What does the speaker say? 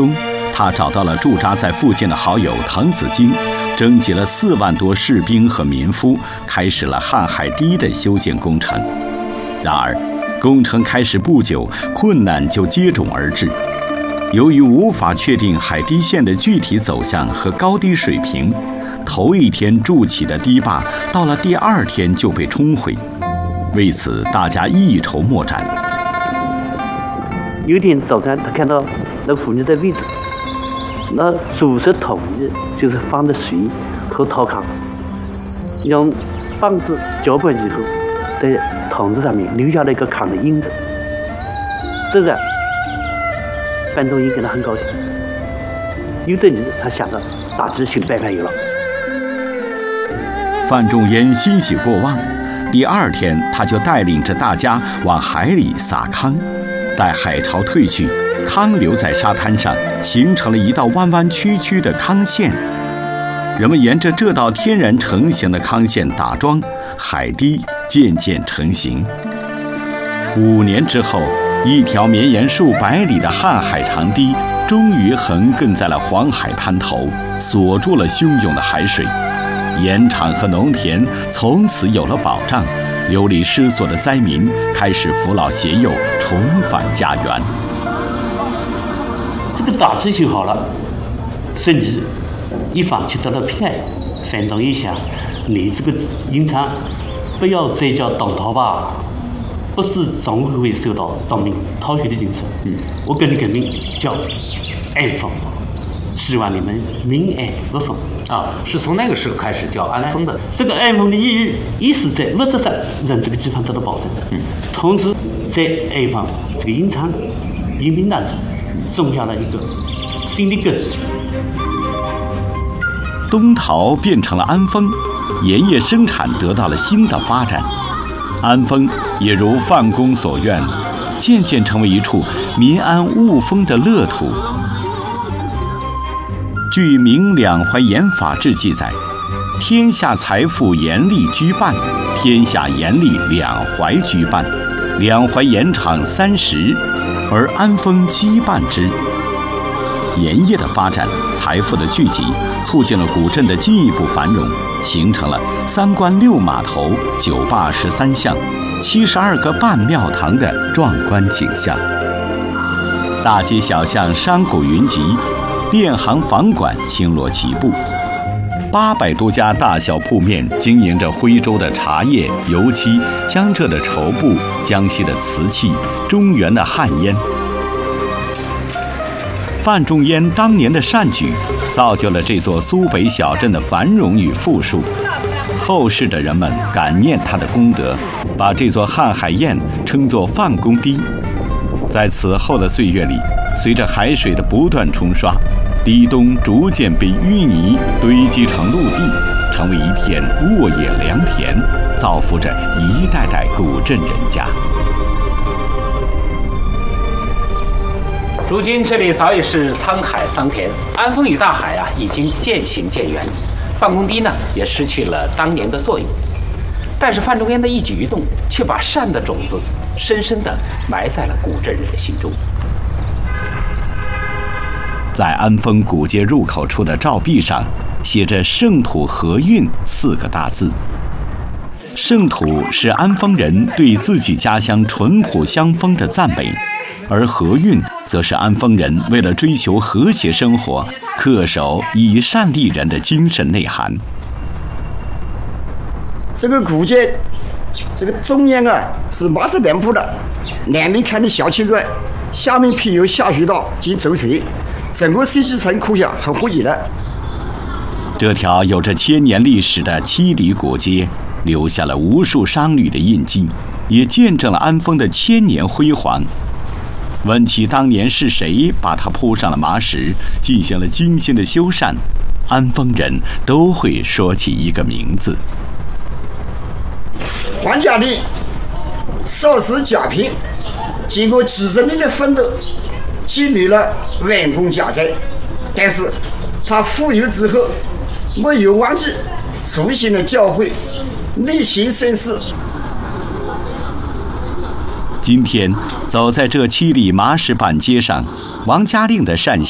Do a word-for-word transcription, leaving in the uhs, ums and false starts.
东，他找到了驻扎在附近的好友滕子京，征集了四万多士兵和民夫，开始了瀚海堤的修建工程。然而，工程开始不久，困难就接踵而至。由于无法确定海堤线的具体走向和高低水平，头一天筑起的堤坝，到了第二天就被冲毁。为此，大家一筹莫展。 有一天早餐，他看到那妇女在喂猪，那煮食桶就是放的水和陶糠，用棒子搅拌以后，在桶子上面留下了一个糠的印子。这个范仲淹感到很高兴，有这里他想到大致新的办法有了。 范仲淹欣喜过望，第二天他就带领着大家往海里撒糠。待海潮退去，糠留在沙滩上，形成了一道弯弯曲曲的糠线。人们沿着这道天然成型的糠线打桩，海堤渐渐成型。五年之后，一条绵延数百里的瀚海长堤终于横亘在了黄海滩头，锁住了汹涌的海水。盐场和农田从此有了保障，流离失所的灾民开始扶老携幼，重返家园。 这个大致修好了，甚至一放弃得到平安。范仲淹想，你这个盐场不要再叫东逃吧，不知总会受到东明逃学的警示。嗯，我跟你革命叫安丰，希望你们民安无风。 啊，是从那个时候开始叫安丰的。 这个安丰的意义，一是在物质上让这个地方得到保证，嗯，同时在安丰这个盐场人民当中种下了一个新的根。 东陶变成了安丰，盐业生产得到了新的发展。安丰也如范公所愿，渐渐成为一处民安物丰的乐土。据《明两淮盐法志》记载，天下财富盐利居半，天下盐利两淮居半，两淮盐场三十，而安丰羁绊之。盐业的发展，财富的聚集，促进了古镇的进一步繁荣，形成了三关六码头、九坝十三巷、七十二个半庙堂的壮观景象。大街小巷商贾云集，店行坊馆星罗棋布，八百多家大小铺面经营着徽州的茶叶、油漆、江浙的绸布、江西的瓷器、中原的旱烟。范仲淹当年的善举，造就了这座苏北小镇的繁荣与富庶。后世的人们感念他的功德，把这座瀚海堰称作范公堤。在此后的岁月里，随着海水的不断冲刷，堤东逐渐被淤泥堆积成陆地，成为一片沃野良田，造福着一代代古镇人家。 如今这里早已是沧海桑田，安丰与大海啊已经渐行渐远，范公堤呢也失去了当年的作用。但是范仲淹的一举一动，却把善的种子深深地埋在了古镇人的心中。 在安丰古街入口处的照壁上，写着“圣土和运”四个大字。圣土是安丰人对自己家乡淳朴乡风的赞美，而和运则是安丰人为了追求和谐生活，恪守以善利人的精神内涵。 这个古街，这个中央啊是马石店铺的，南面看的小区外，下面辟有下水道及走水，整个设计成可想很合理的。 这条有着千年历史的七里古街，留下了无数商旅的印记，也见证了安丰的千年辉煌。问起当年是谁把它铺上了麻石，进行了精心的修缮，安丰人都会说起一个名字。 黄家令少时甲平，经过几十年的奋斗，积累了万功家财，但是他富有之后没有忘记初心的教诲，内心深思。 今天走在这七里麻石板街上，王家令的善行